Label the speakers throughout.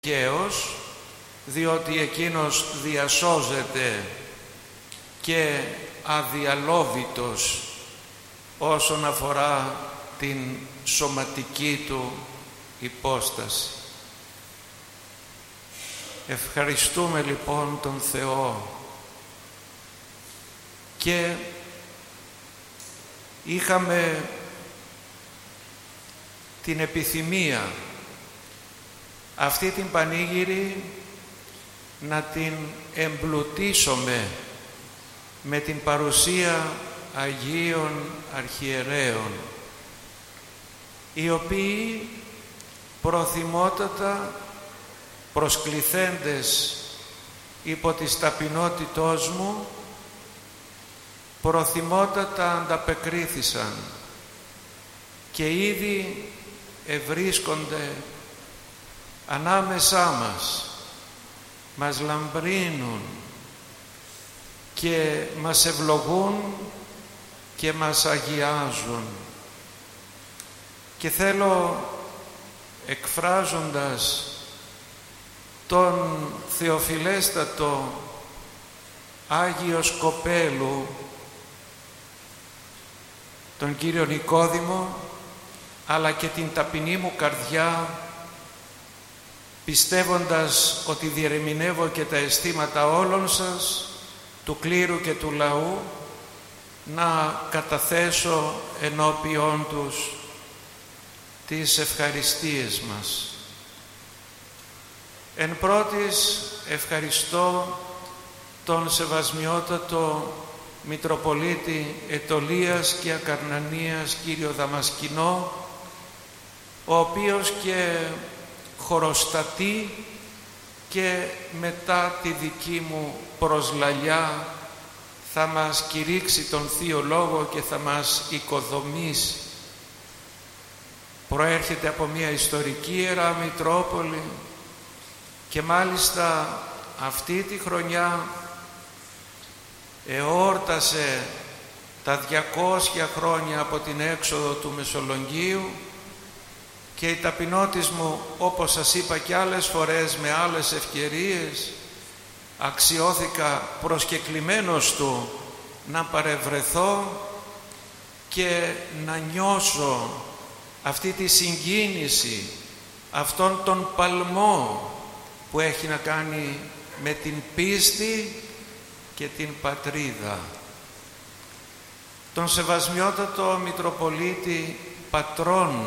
Speaker 1: δικαίος, διότι εκείνος διασώζεται και αδιαλόβητος όσον αφορά την σωματική του υπόσταση. Ευχαριστούμε λοιπόν τον Θεό και είχαμε την επιθυμία αυτή την πανήγυρη να την εμπλουτίσουμε με την παρουσία Αγίων Αρχιερέων, οι οποίοι προθυμότατα προσκληθέντες υπό της ταπεινότητός μου προθυμότατα ανταπεκρίθησαν και ήδη ευρίσκονται ανάμεσά μας λαμπρύνουν και μας ευλογούν και μας αγιάζουν. Και θέλω, εκφράζοντας τον Θεοφιλέστατο Άγιο Σκοπέλου, τον Κύριο Νικόδημο, αλλά και την ταπεινή μου καρδιά, πιστεύοντας ότι διερεμηνεύω και τα αισθήματα όλων σας, του κλήρου και του λαού, να καταθέσω ενώπιον τους τις ευχαριστίες μας. Εν πρώτης ευχαριστώ τον Σεβασμιότατο Μητροπολίτη Αιτωλίας και Ακαρνανίας κύριο Δαμασκηνό, ο οποίος και χωροστατεί και μετά τη δική μου προσλαλιά θα μας κηρύξει τον Θείο Λόγο και θα μας οικοδομήσει. Προέρχεται από μια ιστορική Ιερά Μητρόπολη και μάλιστα αυτή τη χρονιά εόρτασε τα 200 χρόνια από την έξοδο του Μεσολογγίου και η ταπεινότης μου, όπως σας είπα και άλλες φορές με άλλες ευκαιρίες, αξιώθηκα προσκεκλημένος του να παρευρεθώ και να νιώσω αυτή τη συγκίνηση, αυτόν τον παλμό που έχει να κάνει με την πίστη και την πατρίδα. Τον Σεβασμιότατο Μητροπολίτη Πατρών,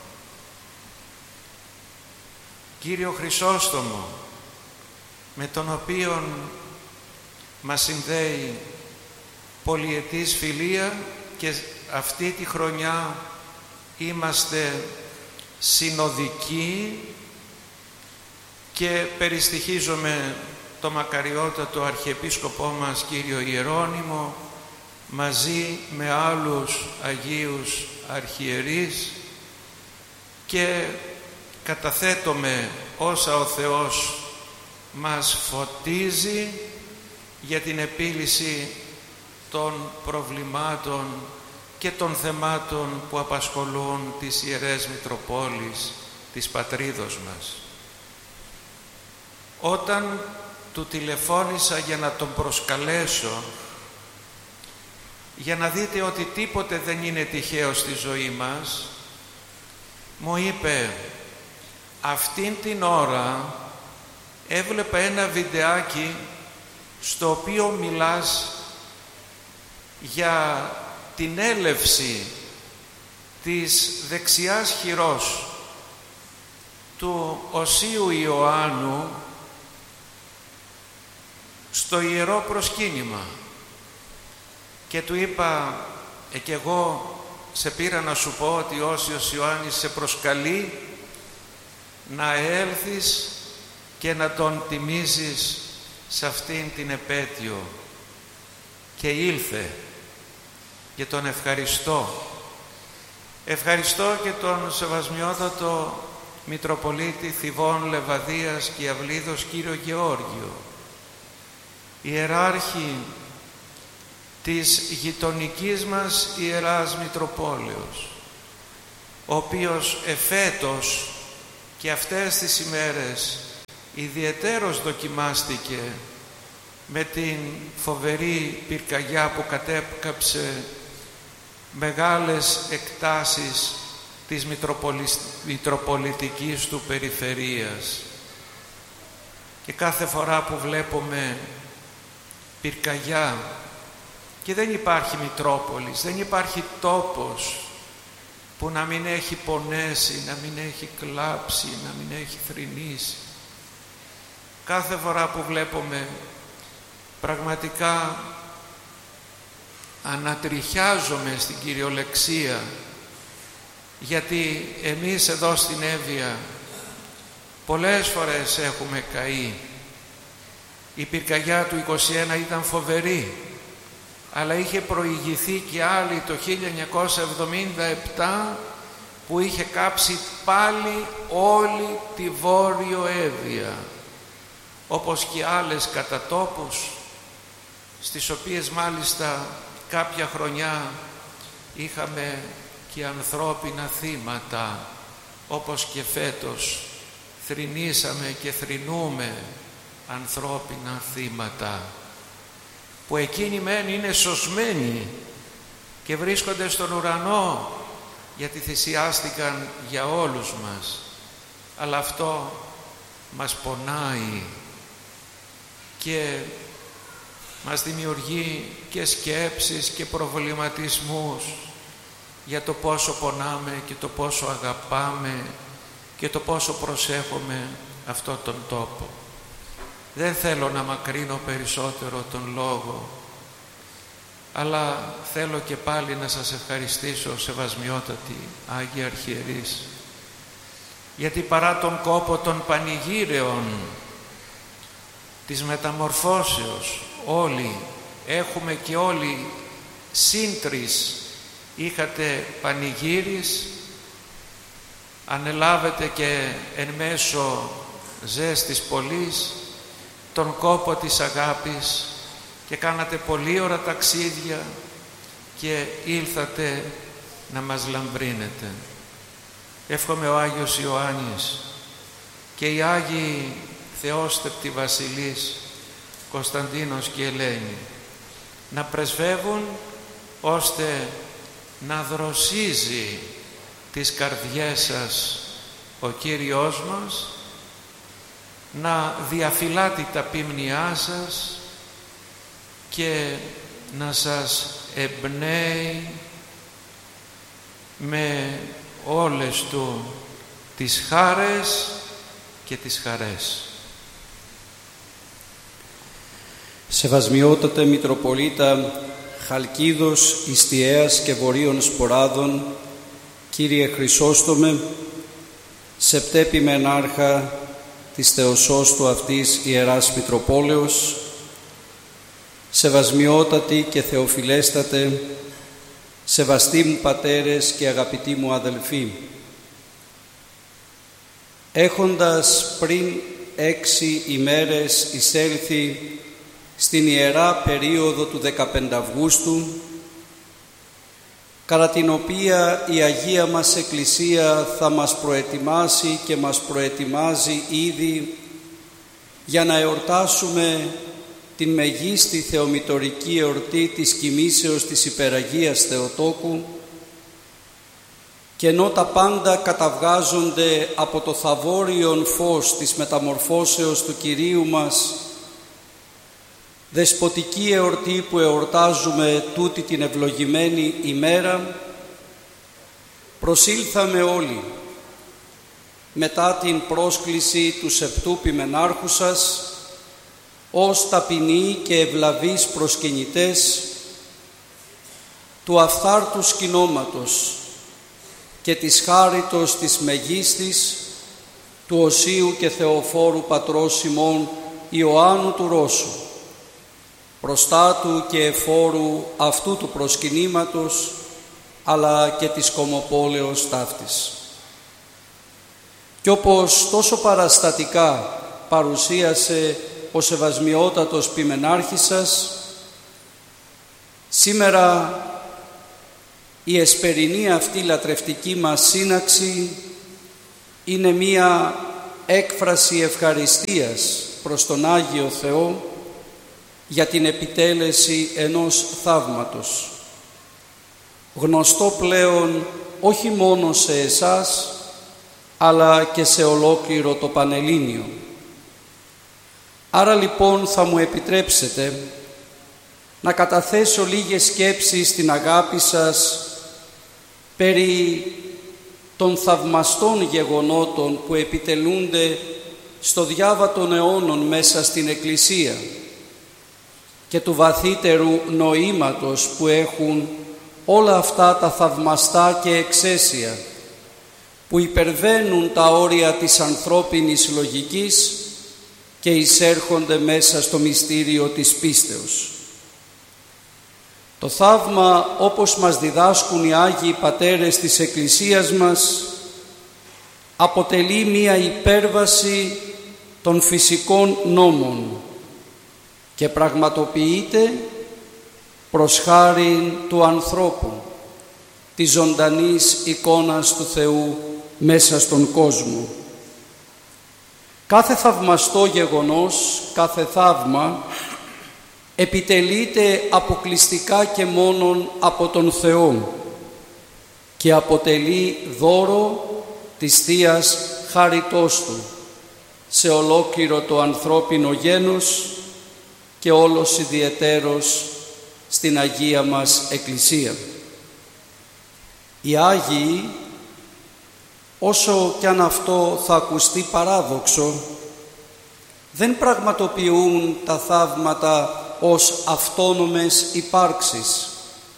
Speaker 1: Κύριο Χρυσόστομο, με τον οποίον μας συνδέει πολυετής φιλία και αυτή τη χρονιά είμαστε συνοδικοί και περιστοιχίζομαι το μακαριότατο Αρχιεπίσκοπό μας Κύριο Ιερώνυμο μαζί με άλλους Αγίους Αρχιερείς και καταθέτουμε όσα ο Θεός μας φωτίζει για την επίλυση των προβλημάτων και των θεμάτων που απασχολούν τις Ιερές Μητροπόλεις της πατρίδος μας. Όταν του τηλεφώνησα για να τον προσκαλέσω, για να δείτε ότι τίποτε δεν είναι τυχαίο στη ζωή μας, μου είπε, αυτήν την ώρα έβλεπα ένα βιντεάκι στο οποίο μιλάς για την έλευση της δεξιάς χειρός του Οσίου Ιωάννου στο Ιερό Προσκύνημα και του είπα και εγώ σε πήρα να σου πω ότι ο Όσιος Ιωάννης σε προσκαλεί να έλθεις και να τον τιμήσεις σε αυτήν την επέτειο. Και ήλθε και τον ευχαριστώ. Ευχαριστώ και τον Σεβασμιότατο Μητροπολίτη Θηβών, Λεβαδίας και Αυλίδος κύριο Γεώργιο, ιεράρχη της γειτονικής μας Ιεράς Μητροπόλεως, ο οποίος εφέτος και αυτές τις ημέρες ιδιαιτέρως δοκιμάστηκε με την φοβερή πυρκαγιά που κατέκαψε μεγάλες εκτάσεις της μητροπολιτικής του περιφερείας. Και κάθε φορά που βλέπουμε πυρκαγιά και δεν υπάρχει Μητρόπολης, δεν υπάρχει τόπος που να μην έχει πονέσει, να μην έχει κλάψει, να μην έχει θρηνήσει. Κάθε φορά που βλέπουμε, πραγματικά ανατριχιάζομαι στην κυριολεξία, γιατί εμείς εδώ στην Εύβοια πολλές φορές έχουμε καεί. Η πυρκαγιά του 21 ήταν φοβερή, αλλά είχε προηγηθεί και άλλη το 1977 που είχε κάψει πάλι όλη τη Βόρειο Εύβοια, όπως και άλλες κατά τόπους, στις οποίες μάλιστα κάποια χρονιά είχαμε και ανθρώπινα θύματα, όπως και φέτος θρηνήσαμε και θρηνούμε ανθρώπινα θύματα, που εκείνοι μεν είναι σωσμένοι και βρίσκονται στον ουρανό γιατί θυσιάστηκαν για όλους μας, αλλά αυτό μας πονάει και μας δημιουργεί και σκέψεις και προβληματισμούς για το πόσο πονάμε και το πόσο αγαπάμε και το πόσο προσέχουμε αυτόν τον τόπο. Δεν θέλω να μακρύνω περισσότερο τον λόγο, αλλά θέλω και πάλι να σας ευχαριστήσω, σεβασμιότατοι Άγιοι Αρχιερείς, γιατί παρά τον κόπο των πανηγύρεων, της μεταμορφώσεως, όλοι έχουμε και όλοι σύντρις είχατε πανηγύρις, ανελάβετε και εν μέσω ζέστης πολλής τον κόπο της αγάπης και κάνατε πολύ ώρα ταξίδια και ήλθατε να μας λαμπρύνετε. Εύχομαι ο Άγιος Ιωάννης και οι Άγιοι Θεόστεπτοι Βασιλείς Κωνσταντίνος και Ελένη να πρεσβεύουν ώστε να δροσίζει τις καρδιές σας ο Κύριος μας, να διαφυλά την ταπειμνιά σας και να σας εμπνέει με όλες του τις χάρες και τις χαρές.
Speaker 2: Σεβασμιότατε Μητροπολίτα Χαλκίδος, Ιστιαίας και Βορείων Σποράδων, Κύριε Χρυσόστομε, Σεπτέπη Μενάρχα της Θεοσώστου αυτής Ιεράς Μητροπόλεως, σεβασμιότατοι και θεοφιλέστατε, σεβαστοί μου πατέρες και αγαπητοί μου αδελφοί, έχοντας πριν 6 ημέρες εισέλθει στην Ιερά Περίοδο του 15 Αυγούστου, κατά την οποία η Αγία μας Εκκλησία θα μας προετοιμάσει και μας προετοιμάζει ήδη για να εορτάσουμε την μεγίστη θεομητορική εορτή της κοιμήσεως της Υπεραγίας Θεοτόκου, και ενώ τα πάντα καταβγάζονται από το θαβόριον φως της μεταμορφώσεως του Κυρίου μας, δεσποτική εορτή που εορτάζουμε τούτη την ευλογημένη ημέρα, προσήλθαμε όλοι μετά την πρόσκληση του Σεπτού Ποιμενάρχου σας ως ταπεινοί και ευλαβείς προσκυνητές του αυθάρτου σκηνώματος και της χάριτος της μεγίστης του Οσίου και Θεοφόρου πατρός ημών Ιωάννου του Ρώσου, προστάτου και εφόρου αυτού του προσκυνήματος, αλλά και της Κομοπόλεως ταύτης. Κι όπως τόσο παραστατικά παρουσίασε ο σεβασμιότατος Ποιμενάρχης σας, σήμερα η εσπερινή αυτή λατρευτική μας σύναξη είναι μία έκφραση ευχαριστίας προς τον Άγιο Θεό για την επιτέλεση ενός θαύματος, γνωστό πλέον όχι μόνο σε εσάς, αλλά και σε ολόκληρο το Πανελλήνιο. Άρα λοιπόν θα μου επιτρέψετε να καταθέσω λίγες σκέψεις στην αγάπη σας περί των θαυμαστών γεγονότων που επιτελούνται στο διάβα των αιώνων μέσα στην Εκκλησία και του βαθύτερου νοήματος που έχουν όλα αυτά τα θαυμαστά και εξαίσια που υπερβαίνουν τα όρια της ανθρώπινης λογικής και εισέρχονται μέσα στο μυστήριο της πίστεως. Το θαύμα, όπως μας διδάσκουν οι Άγιοι Πατέρες της Εκκλησίας μας, αποτελεί μία υπέρβαση των φυσικών νόμων και πραγματοποιείται προς χάριν του ανθρώπου, της ζωντανής εικόνας του Θεού μέσα στον κόσμο. Κάθε θαυμαστό γεγονός, κάθε θαύμα επιτελείται αποκλειστικά και μόνον από τον Θεό και αποτελεί δώρο της Θείας χάριτός Του σε ολόκληρο το ανθρώπινο γένος και όλος ιδιαιτέρως στην Αγία μας Εκκλησία. Οι Άγιοι, όσο κι αν αυτό θα ακουστεί παράδοξο, δεν πραγματοποιούν τα θαύματα ως αυτόνομες υπάρξεις,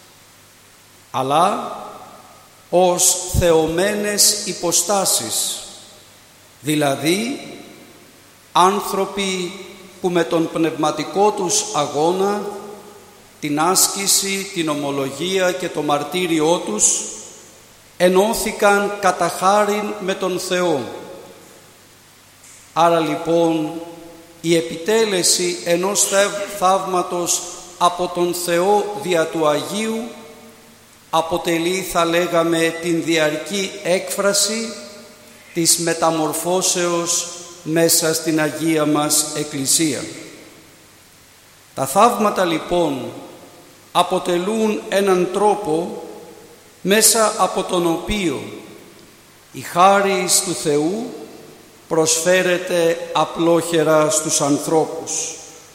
Speaker 2: αλλά ως θεωμένες υποστάσεις, δηλαδή άνθρωποι που με τον πνευματικό τους αγώνα, την άσκηση, την ομολογία και το μαρτύριό τους ενώθηκαν κατά χάριν με τον Θεό. Άρα λοιπόν η επιτέλεση ενός θαύματος από τον Θεό δια του Αγίου αποτελεί, θα λέγαμε, την διαρκή έκφραση της μεταμορφώσεως μέσα στην Αγία μας Εκκλησία. Τα θαύματα λοιπόν αποτελούν έναν τρόπο μέσα από τον οποίο η χάρις του Θεού προσφέρεται απλόχερα στους ανθρώπους.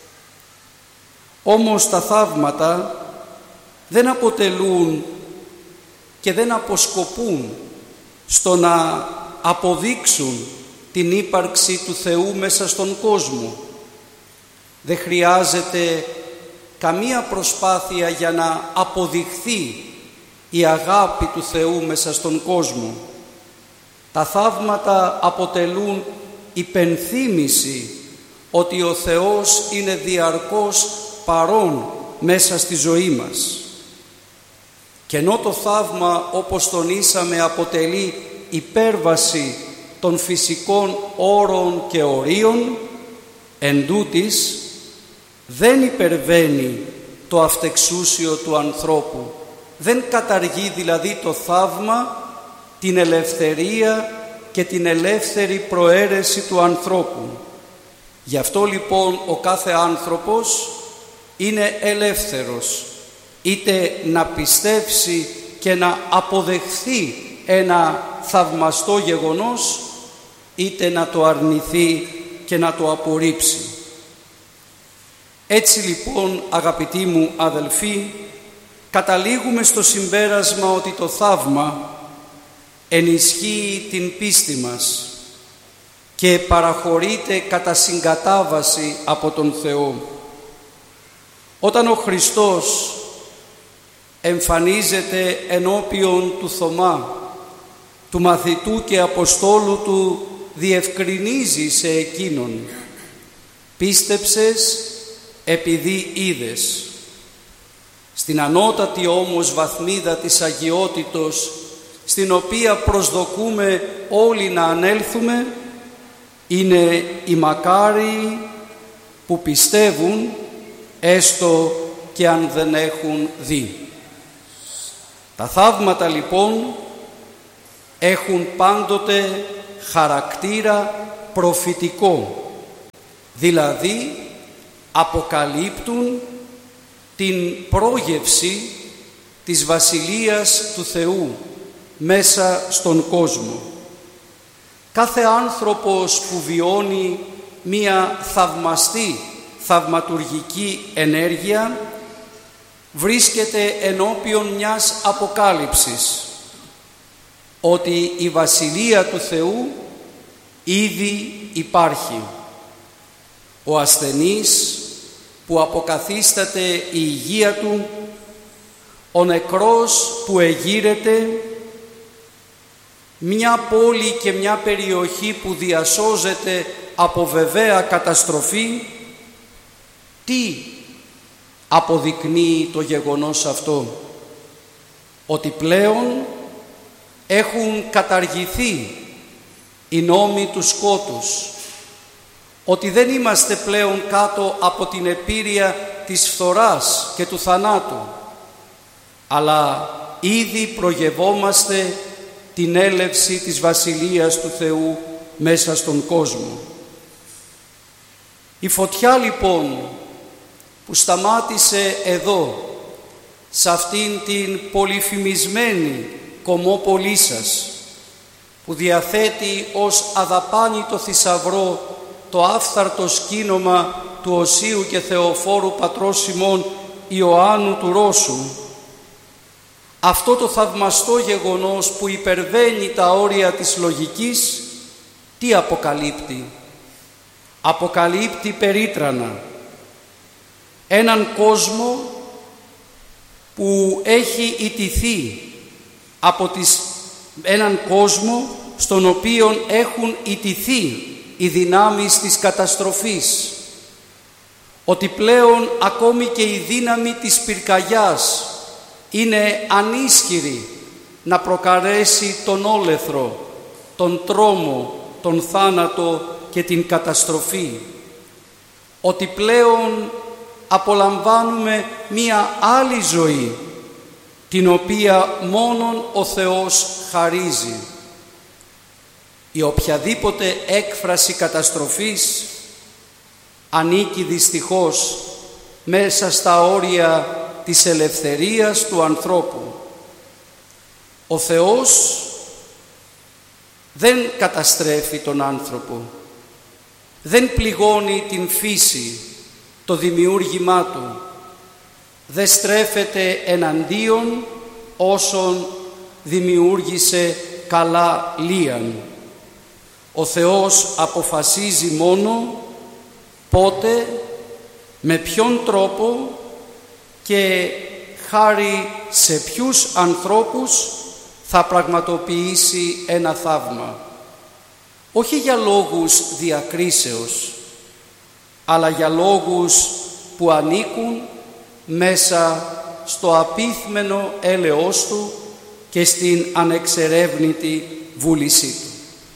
Speaker 2: Όμως τα θαύματα δεν αποτελούν και δεν αποσκοπούν στο να αποδείξουν την ύπαρξη του Θεού μέσα στον κόσμο. Δεν χρειάζεται καμία προσπάθεια για να αποδειχθεί η αγάπη του Θεού μέσα στον κόσμο. Τα θαύματα αποτελούν υπενθύμηση ότι ο Θεός είναι διαρκώς παρόν μέσα στη ζωή μας. Και ενώ το θαύμα, όπως τονίσαμε, αποτελεί υπέρβαση των φυσικών όρων και ορίων, εντούτοις δεν υπερβαίνει το αυτεξούσιο του ανθρώπου. Δεν καταργεί δηλαδή το θαύμα την ελευθερία και την ελεύθερη προαίρεση του ανθρώπου. Γι' αυτό λοιπόν ο κάθε άνθρωπος είναι ελεύθερος είτε να πιστέψει και να αποδεχθεί ένα θαυμαστό γεγονός, είτε να το αρνηθεί και να το απορρίψει. Έτσι λοιπόν, αγαπητοί μου αδελφοί, καταλήγουμε στο συμπέρασμα ότι το θαύμα ενισχύει την πίστη μας και παραχωρείται κατά συγκατάβαση από τον Θεό. Όταν ο Χριστός εμφανίζεται ενώπιον του Θωμά, του μαθητού και Αποστόλου του, διευκρινίζει σε εκείνον: πίστεψες επειδή είδες. Στην ανώτατη όμως βαθμίδα της αγιότητος, στην οποία προσδοκούμε όλοι να ανέλθουμε, είναι οι μακάριοι που πιστεύουν έστω και αν δεν έχουν δει. Τα θαύματα λοιπόν έχουν πάντοτε χαρακτήρα προφητικό, δηλαδή αποκαλύπτουν την πρόγευση της Βασιλείας του Θεού μέσα στον κόσμο. Κάθε άνθρωπος που βιώνει μία θαυμαστή θαυματουργική ενέργεια βρίσκεται ενώπιον μιας αποκάλυψης ότι η Βασιλεία του Θεού ήδη υπάρχει. Ο ασθενής που αποκαθίσταται η υγεία του, ο νεκρός που εγείρεται, μια πόλη και μια περιοχή που διασώζεται από βεβαία καταστροφή, τι αποδεικνύει το γεγονός αυτό? Ότι πλέον έχουν καταργηθεί οι νόμοι του σκότους, ότι δεν είμαστε πλέον κάτω από την επίρρεια της φθοράς και του θανάτου, αλλά ήδη προγευόμαστε την έλευση της Βασιλείας του Θεού μέσα στον κόσμο. Η φωτιά λοιπόν που σταμάτησε εδώ, σε αυτήν την πολυφημισμένη Κομμόπολη σας, που διαθέτει ως αδαπάνητο θησαυρό το άφθαρτο σκήνομα του Οσίου και Θεοφόρου πατρός ημών Ιωάννου του Ρώσου, αυτό το θαυμαστό γεγονός που υπερβαίνει τα όρια της λογικής, τι αποκαλύπτει? Αποκαλύπτει περίτρανα έναν κόσμο που έχει ιτηθεί έναν κόσμο στον οποίο έχουν ιτηθεί οι δυνάμεις της καταστροφής, ότι πλέον ακόμη και η δύναμη της πυρκαγιάς είναι ανίσχυρη να προκαλέσει τον όλεθρο, τον τρόμο, τον θάνατο και την καταστροφή, ότι πλέον απολαμβάνουμε μία άλλη ζωή, την οποία μόνον ο Θεός χαρίζει. Η οποιαδήποτε έκφραση καταστροφής ανήκει δυστυχώς μέσα στα όρια της ελευθερίας του ανθρώπου. Ο Θεός δεν καταστρέφει τον άνθρωπο, δεν πληγώνει την φύση, το δημιούργημά του, δεν στρέφεται εναντίον όσων δημιούργησε καλά λίαν. Ο Θεός αποφασίζει μόνο πότε, με ποιον τρόπο και χάρη σε ποιους ανθρώπους θα πραγματοποιήσει ένα θαύμα. Όχι για λόγους διακρίσεως, αλλά για λόγους που ανήκουν μέσα στο απίθμενο έλεος Του και στην ανεξερεύνητη βούλησή Του.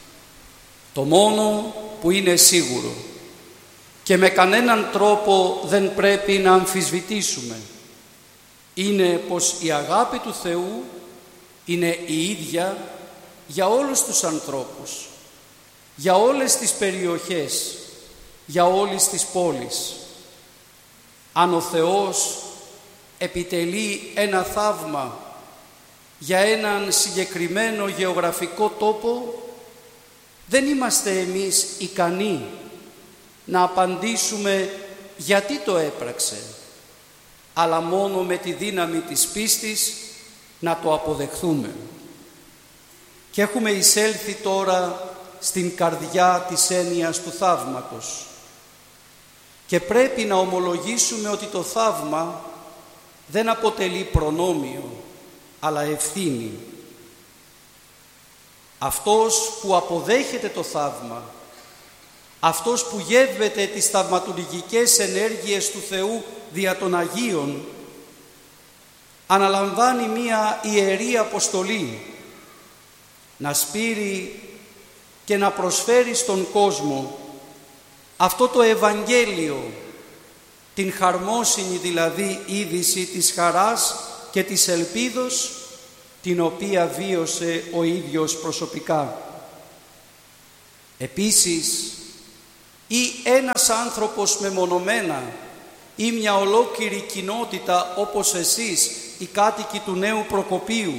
Speaker 2: Το μόνο που είναι σίγουρο και με κανέναν τρόπο δεν πρέπει να αμφισβητήσουμε είναι πως η αγάπη του Θεού είναι η ίδια για όλους τους ανθρώπους, για όλες τις περιοχές, για όλες τις πόλεις. Αν ο Θεός επιτελεί ένα θαύμα για έναν συγκεκριμένο γεωγραφικό τόπο, δεν είμαστε εμείς ικανοί να απαντήσουμε γιατί το έπραξε, αλλά μόνο με τη δύναμη της πίστης να το αποδεχθούμε. Και έχουμε εισέλθει τώρα στην καρδιά της έννοιας του θαύματος και πρέπει να ομολογήσουμε ότι το θαύμα δεν αποτελεί προνόμιο, αλλά ευθύνη. Αυτός που αποδέχεται το θαύμα, αυτός που γεύεται τις θαυματουργικές ενέργειες του Θεού δια των Αγίων, αναλαμβάνει μία ιερή αποστολή να σπείρει και να προσφέρει στον κόσμο αυτό το Ευαγγέλιο, την χαρμόσυνη δηλαδή είδηση της χαράς και της ελπίδος, την οποία βίωσε ο ίδιος προσωπικά. Επίσης, ή ένας άνθρωπος μεμονωμένα ή μια ολόκληρη κοινότητα όπως εσείς, οι κάτοικοι του Νέου Προκοπίου,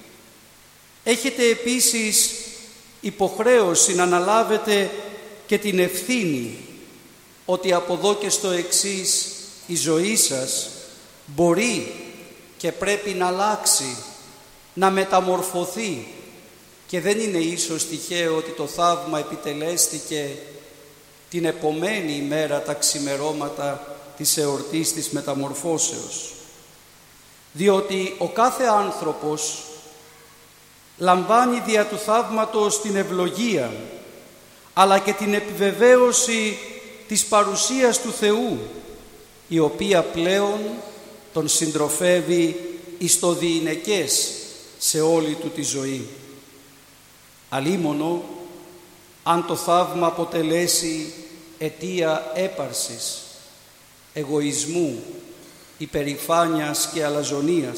Speaker 2: έχετε επίσης υποχρέωση να αναλάβετε και την ευθύνη ότι από εδώ και στο εξής η ζωή σας μπορεί και πρέπει να αλλάξει, να μεταμορφωθεί, και δεν είναι ίσως τυχαίο ότι το θαύμα επιτελέστηκε την επομένη ημέρα τα ξημερώματα της εορτής της μεταμορφώσεως. Διότι ο κάθε άνθρωπος λαμβάνει δια του θαύματος την ευλογία, αλλά και την επιβεβαίωση της παρουσίας του Θεού, η οποία πλέον τον συντροφεύει εις το διηνεκές σε όλη του τη ζωή. Αλίμονο αν το θαύμα αποτελέσει αιτία έπαρσης, εγωισμού, υπερηφάνειας και αλαζονίας.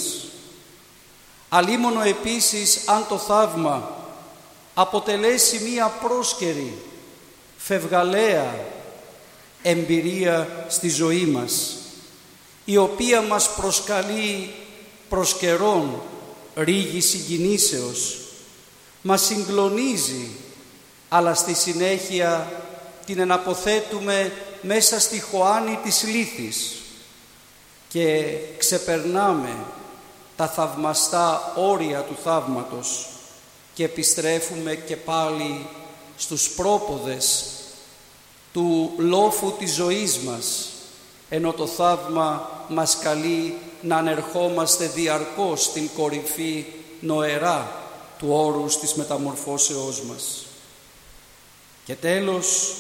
Speaker 2: Αλίμονο επίσης αν το θαύμα αποτελέσει μία πρόσκαιρη, φευγαλαία εμπειρία στη ζωή μας, η οποία μας προσκαλεί προς καιρόν ρίγη συγκινήσεως, μας συγκλονίζει, αλλά στη συνέχεια την εναποθέτουμε μέσα στη χωάνη της λύθης και ξεπερνάμε τα θαυμαστά όρια του θαύματος και επιστρέφουμε και πάλι στους πρόποδες του λόφου της ζωής μας, ενώ το θαύμα μας καλεί να ανερχόμαστε διαρκώς στην κορυφή νοερά του όρους της μεταμορφώσεώς μας. Και τέλος,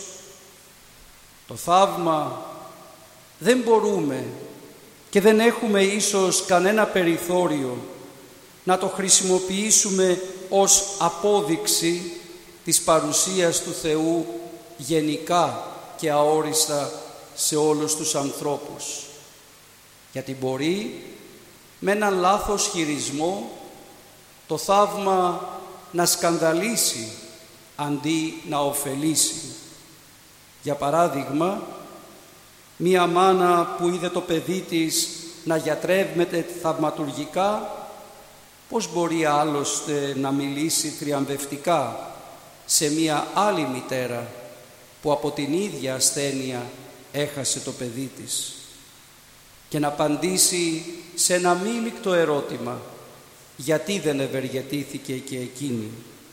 Speaker 2: το θαύμα δεν μπορούμε και δεν έχουμε ίσως κανένα περιθώριο να το χρησιμοποιήσουμε ως απόδειξη της παρουσίας του Θεού γενικά και αόριστα σε όλους τους ανθρώπους. Γιατί μπορεί με έναν λάθος χειρισμό το θαύμα να σκανδαλίσει αντί να ωφελήσει. Για παράδειγμα, μία μάνα που είδε το παιδί της να γιατρεύεται θαυματουργικά, πώς μπορεί άλλωστε να μιλήσει θριαμβευτικά σε μία άλλη μητέρα που από την ίδια ασθένεια έχασε το παιδί της, και να απαντήσει σε ένα μίλικτο ερώτημα: γιατί δεν ευεργετήθηκε και εκείνη?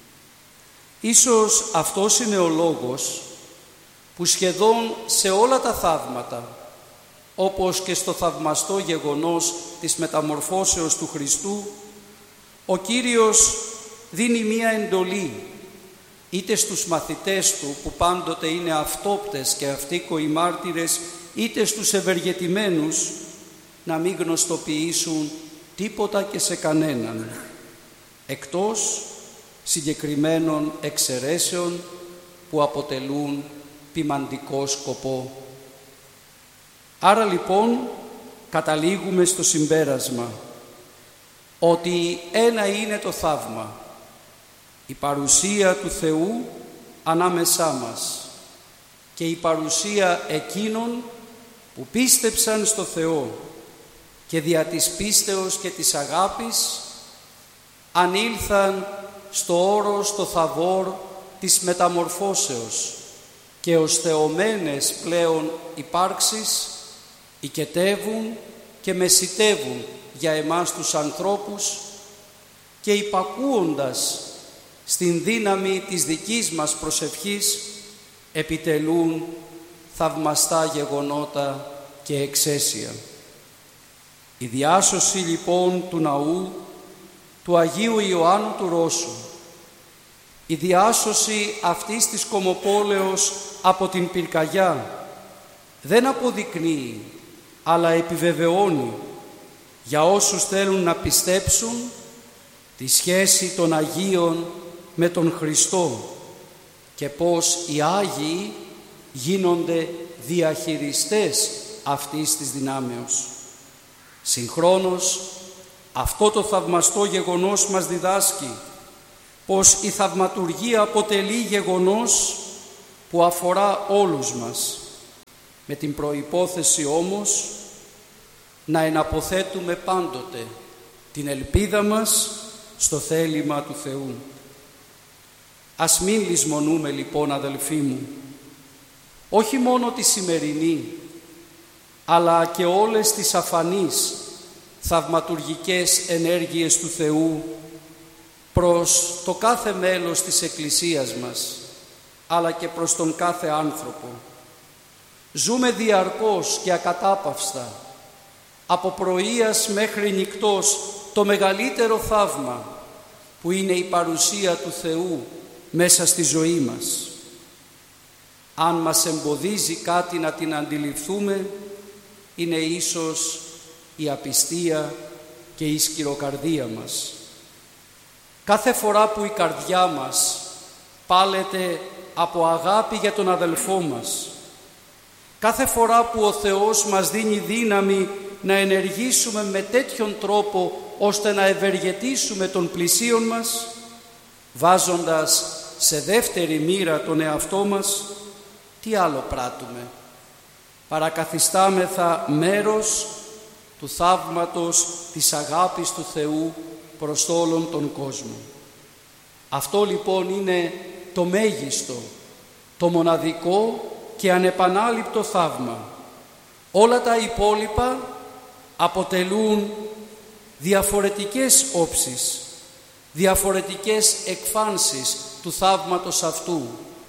Speaker 2: Ίσως αυτός είναι ο λόγος που σχεδόν σε όλα τα θαύματα, όπως και στο θαυμαστό γεγονός της μεταμορφώσεως του Χριστού, ο Κύριος δίνει μία εντολή είτε στους μαθητές του, που πάντοτε είναι αυτόπτες και αυτοίκοοι μάρτυρες, είτε στους ευεργετημένους, να μην γνωστοποιήσουν τίποτα και σε κανέναν, εκτός συγκεκριμένων εξαιρέσεων που αποτελούν ποιμαντικό σκοπό. Άρα λοιπόν καταλήγουμε στο συμπέρασμα ότι ένα είναι το θαύμα, η παρουσία του Θεού ανάμεσά μας και η παρουσία εκείνων που πίστεψαν στο Θεό και δια της πίστεως και της αγάπης ανήλθαν στο όρος, το θαβόρ της μεταμορφώσεως και ως θεωμένες πλέον υπάρξεις οικετεύουν και μεσιτεύουν για εμάς τους ανθρώπους και υπακούοντας στην δύναμη της δικής μας προσευχής επιτελούν θαυμαστά γεγονότα και εξαίσια. Η διάσωση λοιπόν του ναού του Αγίου Ιωάννου του Ρώσου, η διάσωση αυτής της κομοπόλεως από την πυρκαγιά δεν αποδεικνύει, αλλά επιβεβαιώνει για όσους θέλουν να πιστέψουν τη σχέση των Αγίων με τον Χριστό και πως οι Άγιοι γίνονται διαχειριστές αυτής της δυνάμεως. Συγχρόνως, αυτό το θαυμαστό γεγονός μας διδάσκει πως η θαυματουργία αποτελεί γεγονός που αφορά όλους μας, με την προϋπόθεση όμως να εναποθέτουμε πάντοτε την ελπίδα μας στο θέλημα του Θεού. Ας μην λησμονούμε λοιπόν, αδελφοί μου, όχι μόνο τη σημερινή, αλλά και όλες τις αφανείς θαυματουργικές ενέργειες του Θεού προς το κάθε μέλος της Εκκλησίας μας, αλλά και προς τον κάθε άνθρωπο. Ζούμε διαρκώς και ακατάπαυστα, από πρωίας μέχρι νυκτός, το μεγαλύτερο θαύμα που είναι η παρουσία του Θεού μέσα στη ζωή μας. Αν μας εμποδίζει κάτι να την αντιληφθούμε, είναι ίσως η απιστία και η σκυροκαρδία μας. Κάθε φορά που η καρδιά μας πάλεται από αγάπη για τον αδελφό μας, κάθε φορά που ο Θεός μας δίνει δύναμη να ενεργήσουμε με τέτοιον τρόπο ώστε να ευεργετήσουμε τον πλησίον μας, βάζοντας σε δεύτερη μοίρα τον εαυτό μας, τι άλλο πράττουμε? Παρακαθιστάμεθα μέρος του θαύματος της αγάπης του Θεού προς όλον τον κόσμο. Αυτό λοιπόν είναι το μέγιστο, το μοναδικό και ανεπανάληπτο θαύμα. Όλα τα υπόλοιπα αποτελούν διαφορετικές όψεις, διαφορετικές εκφάνσεις του θαύματος αυτού.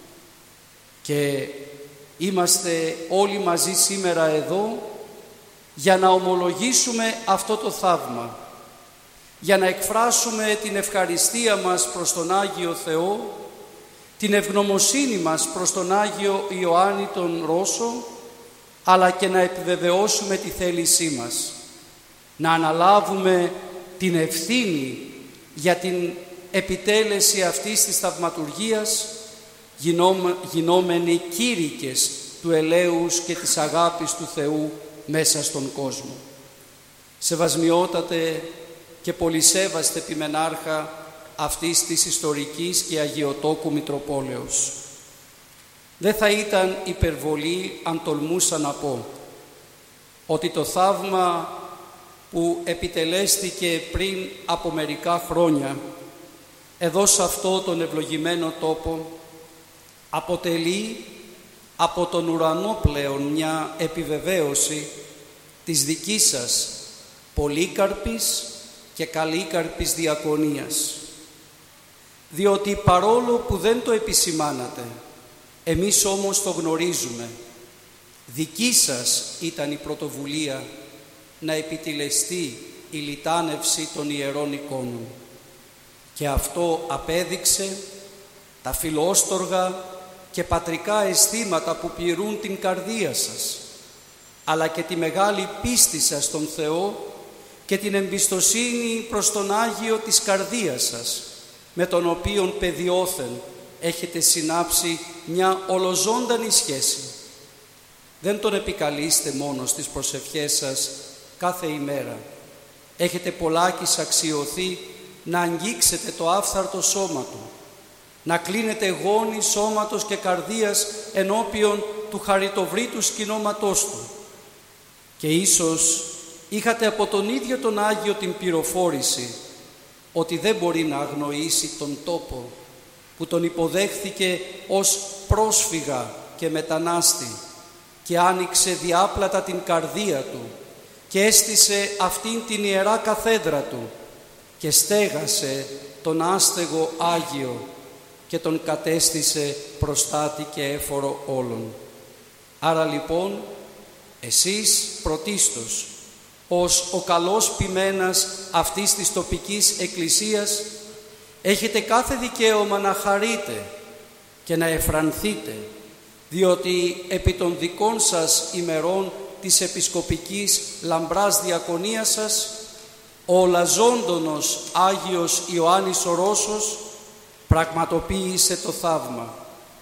Speaker 2: Και είμαστε όλοι μαζί σήμερα εδώ για να ομολογήσουμε αυτό το θαύμα, για να εκφράσουμε την ευχαριστία μας προς τον Άγιο Θεό, την ευγνωμοσύνη μας προς τον Άγιο Ιωάννη τον Ρώσο, αλλά και να επιβεβαιώσουμε τη θέλησή μας, να αναλάβουμε την ευθύνη για την επιτέλεση αυτής της θαυματουργίας, γινόμενοι κήρυκες του ελέους και της αγάπης του Θεού μέσα στον κόσμο. Σεβασμιότατε και πολυσέβαστε επιμενάρχα αυτής της ιστορικής και αγιοτόκου Μητροπόλεως. Δεν θα ήταν υπερβολή αν τολμούσα να πω ότι το θαύμα που επιτελέστηκε πριν από μερικά χρόνια εδώ σε αυτό τον ευλογημένο τόπο αποτελεί από τον ουρανό πλέον μια επιβεβαίωση της δικής σας πολύκαρπης και καλύκαρπης διακονίας. Διότι παρόλο που δεν το επισημάνατε, εμείς όμως το γνωρίζουμε. Δική σας ήταν η πρωτοβουλία να επιτελεστεί η λιτάνευση των Ιερών Εικόνων. Και αυτό απέδειξε τα φιλόστοργα και πατρικά αισθήματα που πληρούν την καρδία σας, αλλά και τη μεγάλη πίστη σας στον Θεό και την εμπιστοσύνη προς τον Άγιο της καρδίας σας, με τον οποίον παιδιόθεν έχετε συνάψει μια ολοζώντανη σχέση. Δεν τον επικαλείστε μόνο στις προσευχές σας κάθε ημέρα. Έχετε πολλάκις αξιωθεί να αγγίξετε το άφθαρτο σώμα Του, να κλείνετε γόνοι σώματος και καρδίας ενώπιον του χαριτοvrήτου σκηνώματός Του. Και ίσως είχατε από τον ίδιο τον Άγιο την πληροφόρηση ότι δεν μπορεί να αγνοήσει τον τόπο που τον υποδέχθηκε ως πρόσφυγα και μετανάστη και άνοιξε διάπλατα την καρδία Του και έστησε αυτήν την Ιερά Καθέδρα Του και στέγασε τον άστεγο Άγιο και τον κατέστησε προστάτη και έφορο όλων. Άρα λοιπόν εσείς πρωτίστως ως ο καλός ποιμένας αυτής της τοπικής εκκλησίας έχετε κάθε δικαίωμα να χαρείτε και να εφρανθείτε, διότι επί των δικών σας ημερών της επισκοπικής λαμπράς διακονίας σας ο λαζόντονος Άγιος Ιωάννης ο Ρώσος πραγματοποίησε το θαύμα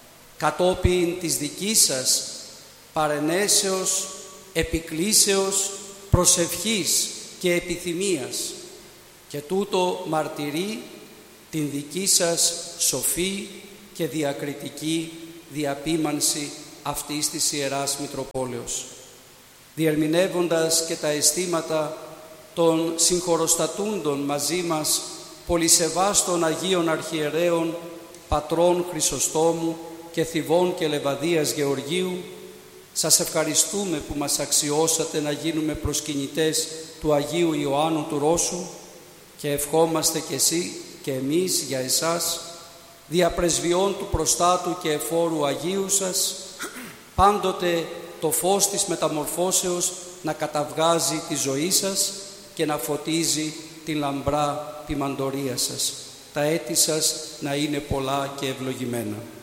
Speaker 2: κατόπιν της δικής σας παρενέσεως, επικλήσεως, προσευχής και επιθυμίας, και τούτο μαρτυρεί την δική σας σοφή και διακριτική διαπίμανση αυτής της Ιεράς Μητροπόλεως. Διερμηνεύοντας και τα αισθήματα των συγχωροστατούντων μαζί μας πολυσεβάστων Αγίων Αρχιερέων, πατρών Χρυσοστόμου και θηβών και Λεβαδίας Γεωργίου, σας ευχαριστούμε που μας αξιώσατε να γίνουμε προσκυνητές του Αγίου Ιωάννου του Ρώσου και ευχόμαστε και εσύ και εμείς για εσάς, δια πρεσβειών του προστάτου και εφόρου Αγίου σας, πάντοτε το φως της μεταμορφώσεως να καταβγάζει τη ζωή σας και να φωτίζει την λαμπρά ποιμαντορία σας. Τα έτη σας να είναι πολλά και ευλογημένα.